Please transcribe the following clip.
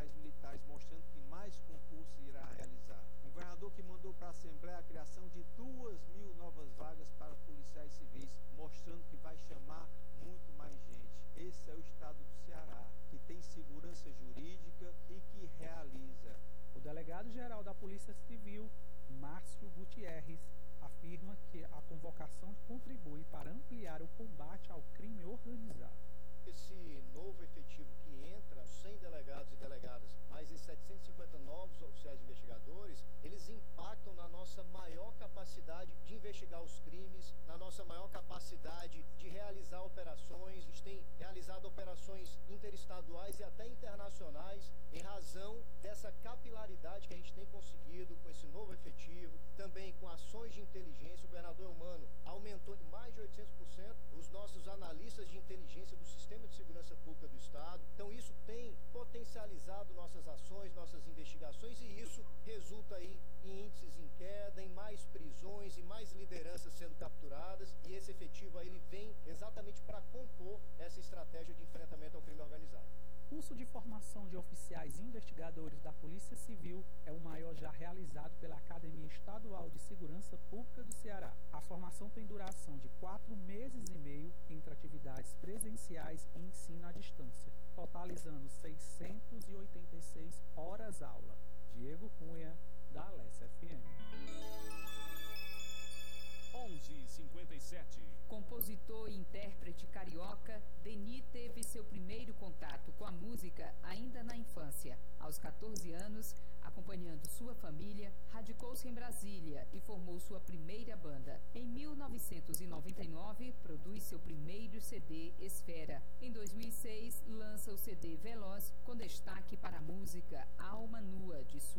policiais militares, mostrando que mais concursos irá realizar. O governador que mandou para a Assembleia a criação de 2.000 novas vagas para policiais civis, mostrando que vai chamar muito mais gente. Esse é o estado do Ceará, que tem segurança jurídica e que realiza. O delegado-geral da Polícia Civil, Márcio Gutierrez, afirma que a convocação contribui para ampliar o combate ao crime organizado. Esse novo efetivo que entra, 100 delegados e delegadas, mais esses 750 novos oficiais investigadores, eles impactam na nossa maior capacidade de investigar os crimes, na nossa maior capacidade de realizar operações. A gente tem realizado operações interestaduais e até internacionais em razão dessa capilaridade que a gente tem conseguido com esse novo efetivo, também com ações de inteligência. O governador Eumano aumentou de mais de 800% os nossos analistas de inteligência do Sistema de Segurança Pública do Estado. Então isso tem potencializado nossas ações, nossas investigações, e isso resulta aí em índices em queda, em mais prisões e mais lideranças sendo capturadas, e esse efetivo aí ele vem exatamente para compor essa estratégia de enfrentamento ao crime organizado. O curso de formação de oficiais investigadores da Polícia Civil é o maior já realizado pela Academia Estadual de Segurança Pública do Ceará. A formação tem duração de 4 meses e meio entre atividades presenciais e ensino à distância, totalizando 686 horas-aula. Diego Cunha, da Alessa FM. 11h57. Compositor e intérprete carioca, Deni teve seu primeiro contato com a música ainda na infância. Aos 14 anos, acompanhando sua família, radicou-se em Brasília e formou sua primeira banda. Em 1999, produz seu primeiro CD, Esfera. Em 2006, lança o CD Veloz, com destaque para a música Alma Nua, de sua